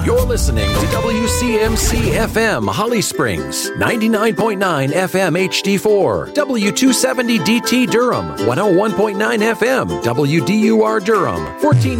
You're listening to WCMC FM Holly Springs, 99.9 FM HD4, W270 DT Durham, 101.9 FM WDUR Durham, 14